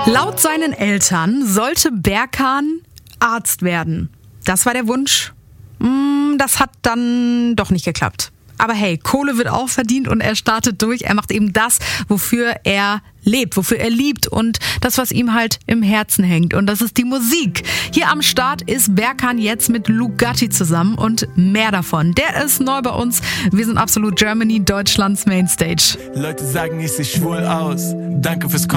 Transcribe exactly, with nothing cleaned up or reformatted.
Laut seinen Eltern sollte Berkan Arzt werden. Das war der Wunsch. Das hat dann doch nicht geklappt. Aber hey, Kohle wird auch verdient und er startet durch. Er macht eben das, wofür er lebt, wofür er liebt und das, was ihm halt im Herzen hängt. Und das ist die Musik. Hier am Start ist Berkan jetzt mit Lugatti zusammen und mehr davon. Der ist neu bei uns. Wir sind Absolut Germany, Deutschlands Mainstage. Leute sagen, ich sehe schwul aus. Danke fürs Kommen.